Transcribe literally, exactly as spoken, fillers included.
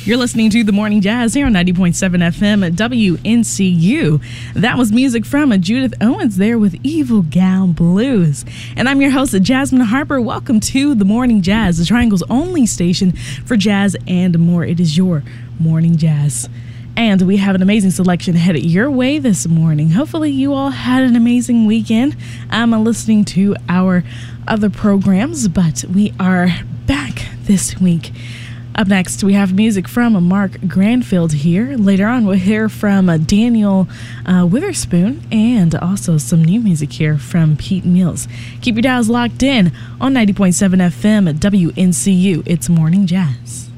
You're listening to The Morning Jazz here on ninety point seven F M at W N C U. That was music from Judith Owens there with Evil Gal Blues. And I'm your host, Jasmine Harper. Welcome to The Morning Jazz, the Triangle's only station for jazz and more. It is your Morning Jazz. And we have an amazing selection headed your way this morning. Hopefully you all had an amazing weekend. I'm listening to our other programs, but we are back this week. Up next, we have music from Mark Granfield here. Later on, we'll hear from uh, Daniel uh, Witherspoon and also some new music here from Pete Mills. Keep your dials locked in on ninety point seven F M at W N C U. It's Morning Jazz.